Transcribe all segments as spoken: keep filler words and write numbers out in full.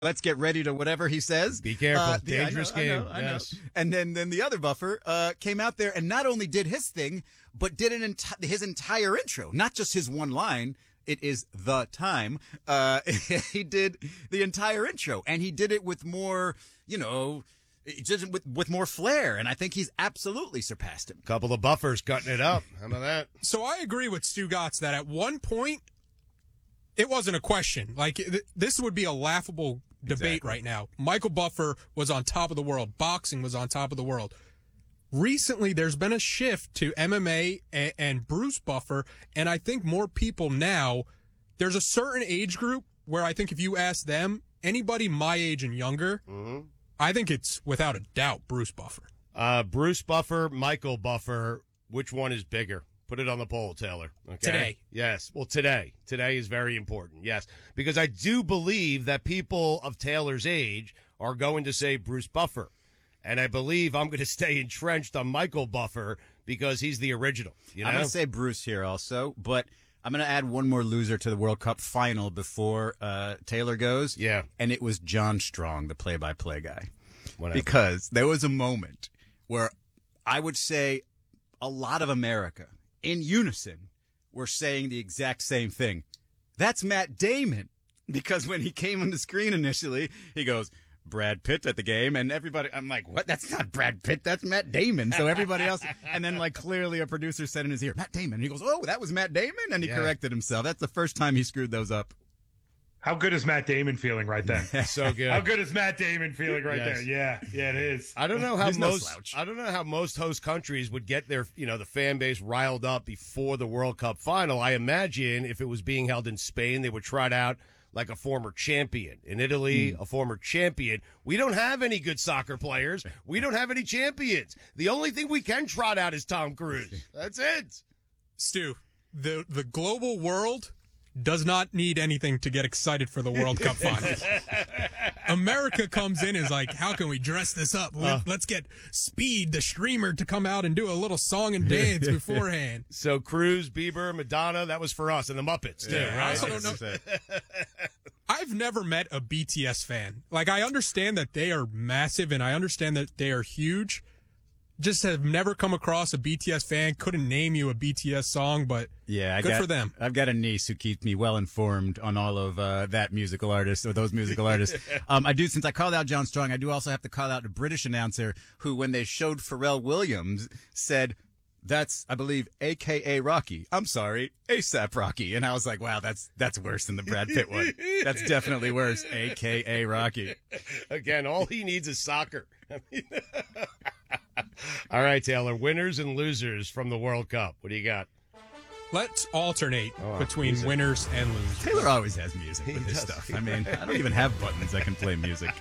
let's get ready to whatever he says. Be careful. Uh, the, Dangerous I know, game. I know, I know. Yes. And then, then the other buffer uh, came out there and not only did his thing, but did an enti- his entire intro, not just his one line. It is the time. Uh, he did the entire intro, and he did it with more, you know, just with, with more flair. And I think he's absolutely surpassed him. Couple of buffers cutting it up. How about that? So I agree with Stu Gotts that at one point, it wasn't a question. Like, th- this would be a laughable debate Exactly. right now. Michael Buffer was on top of the world. Boxing was on top of the world. Recently, there's been a shift to M M A and, and Bruce Buffer, and I think more people now, there's a certain age group where I think if you ask them, anybody my age and younger, Mm-hmm. I think it's without a doubt Bruce Buffer. Uh, Bruce Buffer, Michael Buffer, which one is bigger? Put it on the poll, Taylor. Okay? Today. Yes. Well, today. Today is very important. Yes. Because I do believe that people of Taylor's age are going to say Bruce Buffer. And I believe I'm going to stay entrenched on Michael Buffer because he's the original. You know? I'm going to say Bruce here also, but I'm going to add one more loser to the World Cup final before uh, Taylor goes. Yeah. And it was John Strong, the play-by-play guy. Whatever. Because there was a moment where I would say a lot of America, in unison, were saying the exact same thing. That's Matt Damon. Because when he came on the screen initially, he goes, Brad Pitt at the game, and everybody, I'm like, what? That's not Brad Pitt, that's Matt Damon. So everybody else, and then like clearly a producer said in his ear, Matt Damon. And he goes, oh, that was Matt Damon? And he Yeah. corrected himself. That's the first time he screwed those up. How good is Matt Damon feeling right then? So good. How good is Matt Damon feeling right Yes. there? Yeah, yeah, it is. I don't know how There's no most slouch. I don't know how most host countries would get their you know the fan base riled up before the World Cup final. I imagine if it was being held in Spain, they would trot out like a former champion. In Italy, a former champion. We don't have any good soccer players. We don't have any champions. The only thing we can trot out is Tom Cruise. That's it. Stu, the the global world does not need anything to get excited for the World Cup finals. America comes in and is like, how can we dress this up? Let- Let's get Speed, the streamer, to come out and do a little song and dance beforehand. So Cruise, Bieber, Madonna, that was for us and the Muppets too, I right? also don't know. I've never met a B T S fan. Like, I understand that they are massive and I understand that they are huge. Just have never come across a B T S fan. Couldn't name you a B T S song, but Yeah, I good got, for them. I've got a niece who keeps me well informed on all of uh, that musical artist or those musical artists. Um, I do, since I called out John Strong, I do also have to call out a British announcer who, when they showed Pharrell Williams, said, that's, I believe, A K A Rocky. I'm sorry, ASAP Rocky. And I was like, wow, that's that's worse than the Brad Pitt one. That's definitely worse, A K A Rocky. Again, all he needs is soccer. I mean, all right, Taylor, winners and losers from the World Cup. What do you got? Let's alternate Oh, between music. winners and losers. Taylor always has music with his does. stuff. I mean, I don't even have buttons that can play music.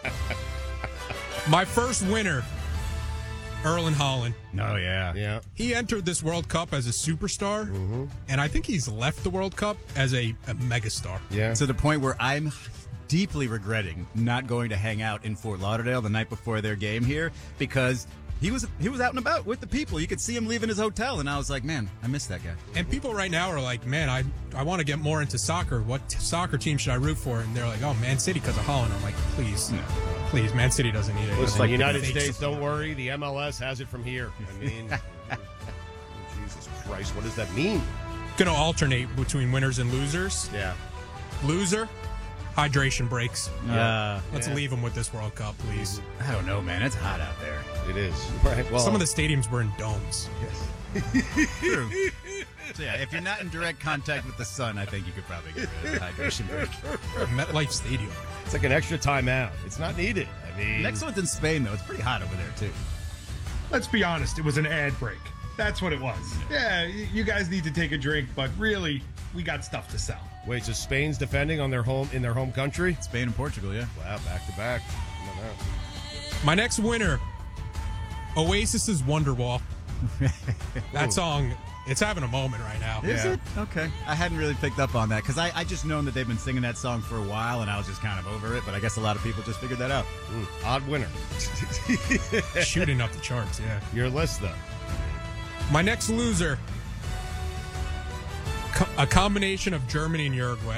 My first winner, Erling Haaland. Oh, yeah. Yeah. He entered this World Cup as a superstar, and I think he's left the World Cup as a, a megastar. Yeah. To the point where I'm deeply regretting not going to hang out in Fort Lauderdale the night before their game here because he was he was out and about with the people. You could see him leaving his hotel, and I was like, man, I miss that guy. And people right now are like, man, I I want to get more into soccer. What t- soccer team should I root for? And they're like, oh, Man City because of Haaland. I'm like, please, please, Man City doesn't need it. Listen, Like, United fake States, support. don't worry. The M L S has it from here. I mean, Jesus Christ, what does that mean? Gonna alternate between winners and losers. Yeah. Loser, hydration breaks. Uh, Let's leave them with this World Cup, please. I don't know, man. It's hot out there. It is. Right. Well, Some of the stadiums were in domes. True. So, yeah, if you're not in direct contact with the sun, I think you could probably get rid of the hydration break. MetLife Stadium. it's like an extra timeout. It's not needed. I mean, Next one's in Spain, though. It's pretty hot over there, too. Let's be honest, it was an ad break. That's what it was. Yeah, y- you guys need to take a drink, but really, we got stuff to sell. wait, so Spain's defending on their home in their home country? Spain and Portugal, yeah. Wow, back to back. I don't know. My next winner, Oasis's Wonderwall. That song, it's having a moment right now. Is Yeah. it? Okay. I hadn't really picked up on that because I, I just known that they've been singing that song for a while, and I was just kind of over it, but I guess a lot of people just figured that out. Mm, odd winner. Shooting up the charts, yeah. Your list, though. My next loser, co- a combination of Germany and Uruguay.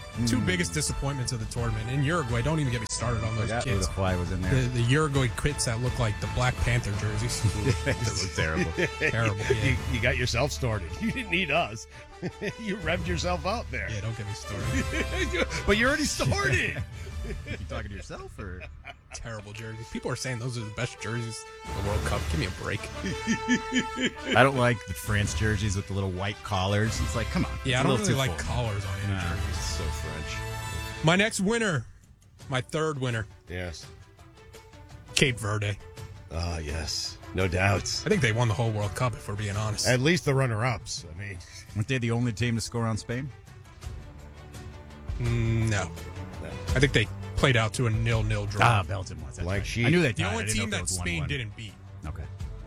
Two biggest disappointments of the tournament. In Uruguay, don't even get me started on those Forgot who kids. the fly was in there. The, the Uruguay kids that look like the Black Panther jerseys. That was terrible. Terrible. Yeah. You, you got yourself started. You didn't need us. You revved yourself up there. yeah, don't get me started. But you already started. You talking to yourself or? Terrible jerseys. People are saying those are the best jerseys in the World Cup. Give me a break. I don't like the France jerseys with the little white collars. It's like, come on. Yeah, I it's a don't little really too like full. collars on any Nah. jerseys. So French. My next winner, my third winner, Yes. Cape Verde. Ah, yes. No doubts. I think they won the whole World Cup, if we're being honest. At least the runner-ups. I mean, Weren't they the only team to score on Spain? Mm, no. I think they played out to a nil-nil draw. Ah, Belgium was. That's Like right. she- I knew they the tied. I only didn't know team if it that was Spain one one. didn't beat. Okay.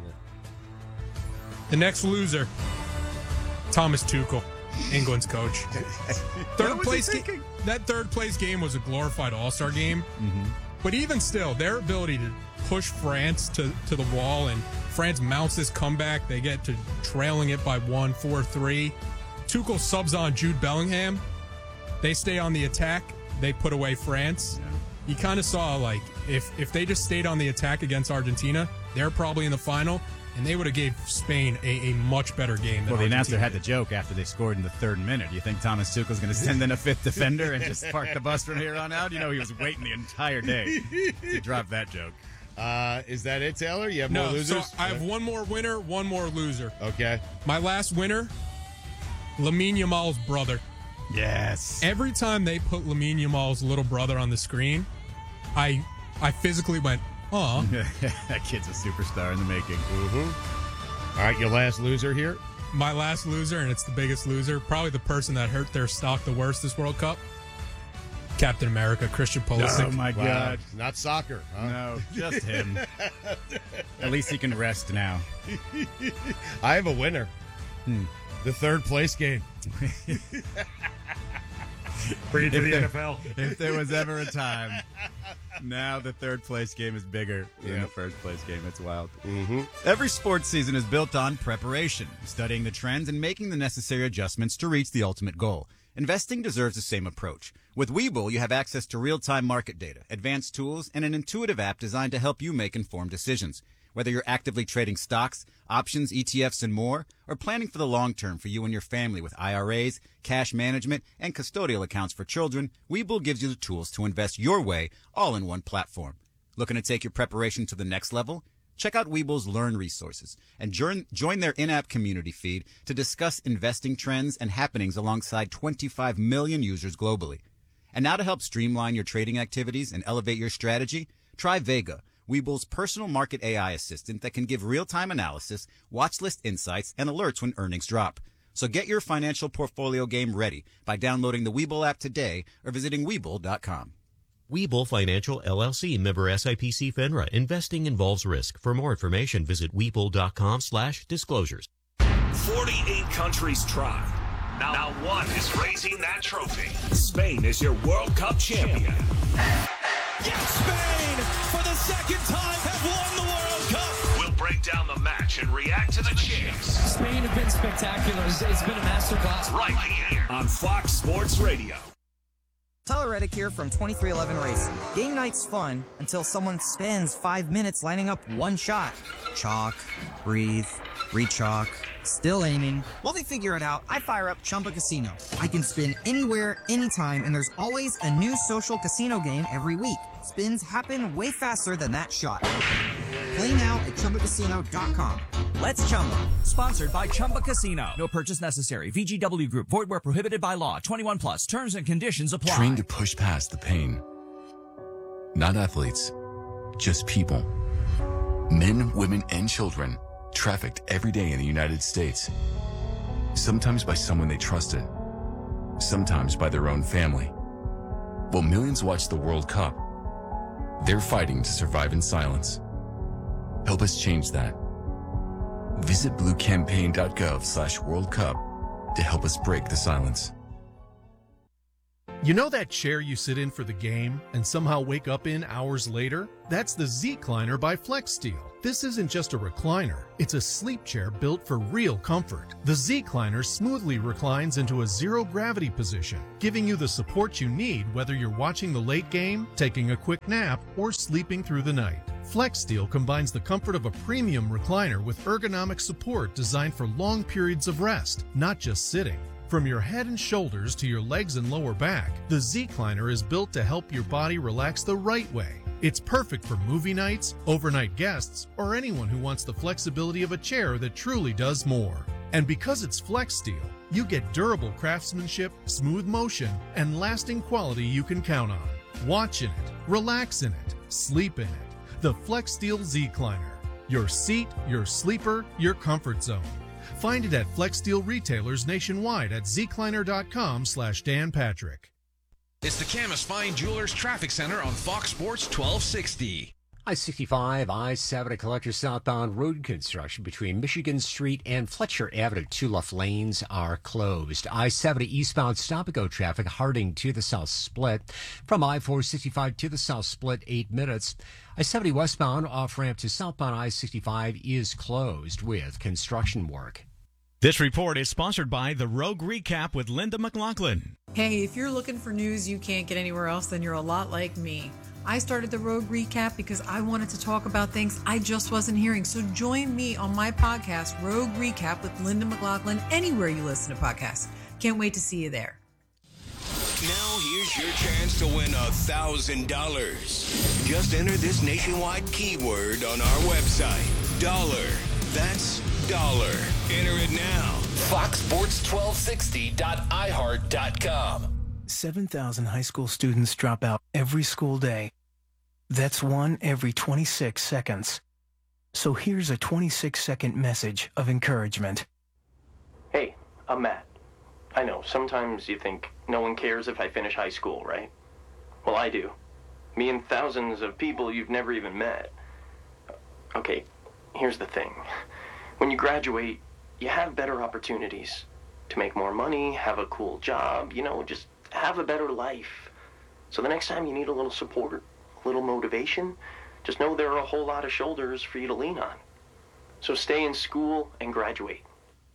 The next loser, Thomas Tuchel, England's coach. Third was place he ga- thinking? that third place game was a glorified All-Star game. Mm-hmm. But even still, their ability to push France to, to the wall, and France mounts this comeback. They get to trailing it by one, four, three. Tuchel subs on Jude Bellingham. They stay on the attack. They put away France. Yeah. You kind of saw, like, if if they just stayed on the attack against Argentina, they're probably in the final, and they would have gave Spain a, a much better game than Well, the announcer Argentina had the did. joke after they scored in the third minute. You think Thomas Tuchel's going to send in a fifth defender and just park the bus from here on out? You know, he was waiting the entire day to drop that joke. uh, is that it, Taylor? You have more No, so losers? I have one more winner, one more loser. Okay. My last winner, Lamine Yamal's brother. Yes. Every time they put Lamine Yamal's little brother on the screen, I I physically went, aw. That kid's a superstar in the making. Mm-hmm. All right, your last loser here. My last loser, and it's the biggest loser, probably the person that hurt their stock the worst this World Cup, Captain America, Christian Pulisic. Oh, my Wow. God. Not soccer, huh? No, just him. At least he can rest now. I have a winner. Hmm. The third place game. Bring it to If the there- N F L. If there was ever a time, now the third place game is bigger than Yeah. the first place game. It's wild. Mm-hmm. Every sports season is built on preparation, studying the trends and making the necessary adjustments to reach the ultimate goal. Investing deserves the same approach. With Webull, you have access to real-time market data, advanced tools, and an intuitive app designed to help you make informed decisions. Whether you're actively trading stocks, options, E T Fs, and more, or planning for the long term for you and your family with I R As, cash management, and custodial accounts for children, Webull gives you the tools to invest your way all in one platform. Looking to take your preparation to the next level? Check out Webull's Learn resources and join, join their in-app community feed to discuss investing trends and happenings alongside twenty-five million users globally. And now to help streamline your trading activities and elevate your strategy, try Vega, Webull's personal market A I assistant that can give real-time analysis, watch list insights, and alerts when earnings drop. So get your financial portfolio game ready by downloading the Webull app today or visiting Webull dot com. Webull Financial, L L C, member S I P C FINRA. Investing involves risk. For more information, visit Webull.com slash disclosures. forty-eight countries try. Now, now one is raising that trophy. Spain is your World Cup champion. Yes, Spain, for the second time, have won the World Cup. We'll break down the match and react to the champs Spain have been spectacular. It's, it's been a masterclass. right here on Fox Sports Radio. Tyler Reddick here from twenty-three eleven Racing. Game night's fun until someone spends five minutes lining up one shot. Chalk, breathe, re-chalk, still aiming. While they figure it out, I fire up Chumba Casino. I can spin anywhere, anytime, and there's always a new social casino game every week. Spins happen way faster than that shot. Play now at Chumba Casino dot com. Let's Chumba. Sponsored by Chumba Casino. No purchase necessary. V G W Group. Void where prohibited by law. twenty-one plus. Terms and conditions apply. Trained to push past the pain. Not athletes, just people. Men, women, and children trafficked every day in the United States. Sometimes by someone they trusted. Sometimes by their own family. While millions watch the World Cup, they're fighting to survive in silence. Help us change that. Visit bluecampaign.gov slash World Cup to help us break the silence. You know that chair you sit in for the game and somehow wake up in hours later? That's the Z-Cliner by FlexSteel. This isn't just a recliner, it's a sleep chair built for real comfort. The Z-Cliner smoothly reclines into a zero-gravity position, giving you the support you need whether you're watching the late game, taking a quick nap, or sleeping through the night. FlexSteel combines the comfort of a premium recliner with ergonomic support designed for long periods of rest, not just sitting. From your head and shoulders to your legs and lower back, the Z-Cliner is built to help your body relax the right way. It's perfect for movie nights, overnight guests, or anyone who wants the flexibility of a chair that truly does more. And because it's FlexSteel, you get durable craftsmanship, smooth motion, and lasting quality you can count on. Watch in it, relax in it, sleep in it. The FlexSteel Z-Cliner. Your seat, your sleeper, your comfort zone. Find it at FlexSteel retailers nationwide at zcliner.com slash Dan Patrick. It's the Camas Fine Jewelers Traffic Center on Fox Sports twelve sixty. I sixty-five, I seventy collector southbound road construction between Michigan Street and Fletcher Avenue. Two left lanes are closed. I seventy eastbound stop-and-go traffic, Harding to the south split. From I four sixty-five to the south split, eight minutes. I seventy westbound off-ramp to southbound I sixty-five is closed with construction work. This report is sponsored by The Rogue Recap with Linda McLaughlin. Hey, if you're looking for news you can't get anywhere else, then you're a lot like me. I started The Rogue Recap because I wanted to talk about things I just wasn't hearing. So join me on my podcast, Rogue Recap with Linda McLaughlin, anywhere you listen to podcasts. Can't wait to see you there. Now here's your chance to win a thousand dollars. Just enter this nationwide keyword on our website. Dollar. That's dollar. Enter it now. fox sports twelve sixty dot i heart dot com. seven thousand high school students drop out every school day. That's one every twenty-six seconds. So here's a twenty-six second message of encouragement. Hey, I'm Matt. I know, sometimes you think no one cares if I finish high school, right? Well, I do. Me and thousands of people you've never even met. Okay, here's the thing. When you graduate, you have better opportunities to make more money, have a cool job, you know, just have a better life. So the next time you need a little support, a little motivation, just know there are a whole lot of shoulders for you to lean on. So stay in school and graduate.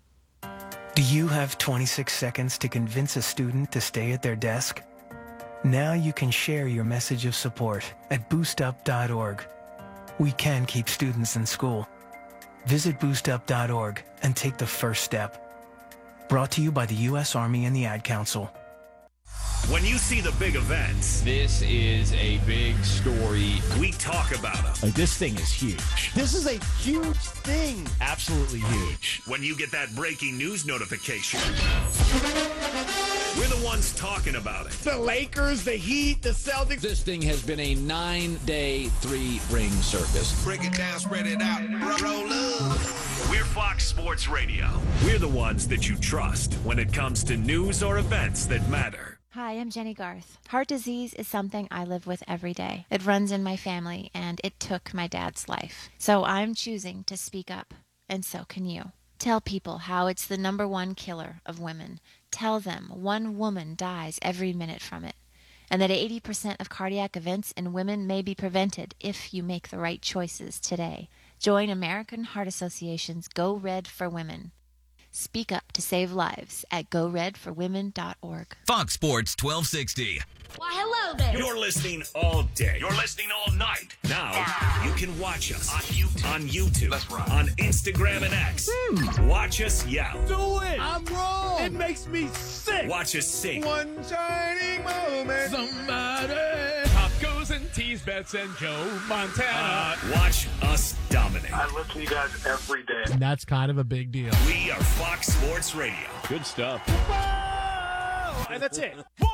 Do you have twenty-six seconds to convince a student to stay at their desk? Now you can share your message of support at boost up dot org. We can keep students in school. Visit boost up dot org and take the first step. Brought to you by the U S Army and the Ad Council. When you see the big events, this is a big story. We talk about them. Like, this thing is huge. This is a huge thing. Absolutely huge. When you get that breaking news notification, we're the ones talking about it. The Lakers, the Heat, the Celtics. This thing has been a nine-day, three-ring circus. Break it down, spread it out, roll up. We're Fox Sports Radio. We're the ones that you trust when it comes to news or events that matter. Hi, I'm Jenny Garth. Heart disease is something I live with every day. It runs in my family, and it took my dad's life. So I'm choosing to speak up, and so can you. Tell people how it's the number one killer of women. Tell them one woman dies every minute from it, and that eighty percent of cardiac events in women may be prevented if you make the right choices today. Join American Heart Association's Go Red for Women. Speak up to save lives at go red for women dot org. Fox Sports twelve sixty. Why, hello there. You're listening all day. You're listening all night. Now, you can watch us on YouTube, on, YouTube, That's right. on Instagram and X. Hmm. Watch us yell. Do it. I'm wrong. It makes me sick. Watch us sing. One shining moment. Somebody. Pop goes and tease Bets and Joe Montana. Uh, watch us dominate. I listen to you guys every day. And that's kind of a big deal. We are Fox Sports Radio. Good stuff. Whoa! And that's it.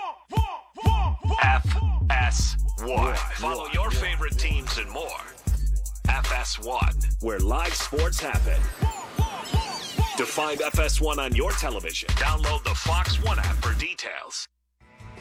F S one. Follow your favorite teams and more. F S one, where live sports happen. To find F S one on your television, download the Fox One app for details.